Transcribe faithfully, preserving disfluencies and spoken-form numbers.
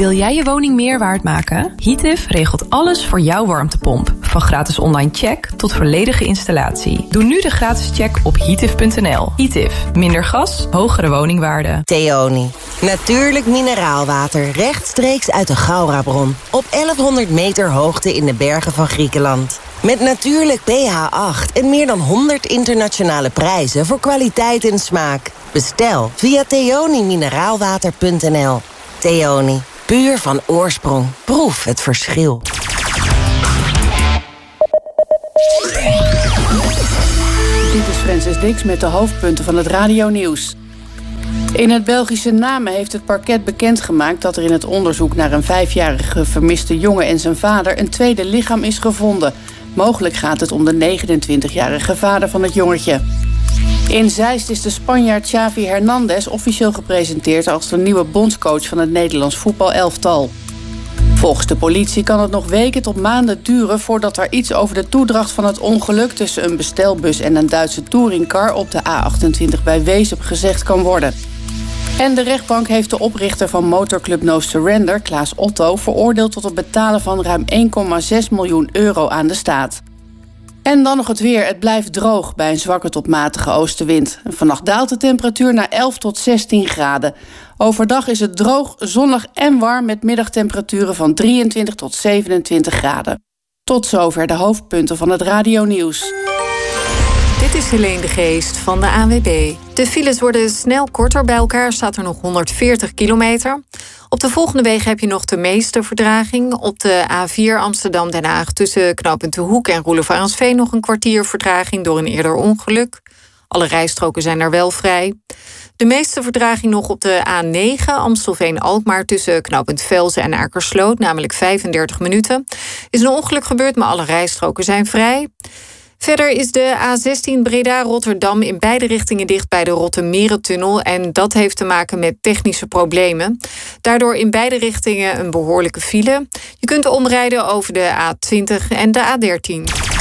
Wil jij je woning meer waard maken? Heative regelt alles voor jouw warmtepomp. Van gratis online check tot volledige installatie. Doe nu de gratis check op heative punt n l. Heative. Minder gas, hogere woningwaarde. Theoni. Natuurlijk mineraalwater rechtstreeks uit de Gaurabron. Op elfhonderd meter hoogte in de bergen van Griekenland. Met natuurlijk P H acht en meer dan honderd internationale prijzen voor kwaliteit en smaak. Bestel via theoni mineraalwater punt n l. Theoni. Puur van oorsprong. Proef het verschil. Dit is Francis Dix met de hoofdpunten van het radionieuws. In het Belgische Namen heeft het parket bekendgemaakt dat er in het onderzoek naar een vijfjarige vermiste jongen en zijn vader een tweede lichaam is gevonden. Mogelijk gaat het om de negenentwintigjarige vader van het jongetje. In Zeist is de Spanjaard Xavi Hernandez officieel gepresenteerd als de nieuwe bondscoach van het Nederlands voetbalelftal. Volgens de politie kan het nog weken tot maanden duren voordat er iets over de toedracht van het ongeluk tussen een bestelbus en een Duitse touringcar op de A achtentwintig bij Wezep gezegd kan worden. En de rechtbank heeft de oprichter van motorclub No Surrender, Klaas Otto, veroordeeld tot het betalen van ruim één komma zes miljoen euro aan de staat. En dan nog het weer. Het blijft droog bij een zwakke tot matige oostenwind. Vannacht daalt de temperatuur naar elf tot zestien graden. Overdag is het droog, zonnig en warm met middagtemperaturen van drieëntwintig tot zevenentwintig graden. Tot zover de hoofdpunten van het radionieuws. Dit is Helene de Geest van de A N W B. De files worden snel korter. Bij elkaar staat er nog honderdveertig kilometer. Op de volgende wegen heb je nog de meeste vertraging. Op de A vier Amsterdam-Den Haag tussen knooppunt De Hoek en Roelof-Arendsveen nog een kwartier vertraging door een eerder ongeluk. Alle rijstroken zijn er wel vrij. De meeste vertraging nog op de A negen Amstelveen-Alkmaar tussen knooppunt Velzen en Akersloot, namelijk vijfendertig minuten. Is een ongeluk gebeurd, maar alle rijstroken zijn vrij. Verder is de A zestien Breda-Rotterdam in beide richtingen dicht bij de Rottermerentunnel. En dat heeft te maken met technische problemen. Daardoor in beide richtingen een behoorlijke file. Je kunt omrijden over de A twintig en de A dertien.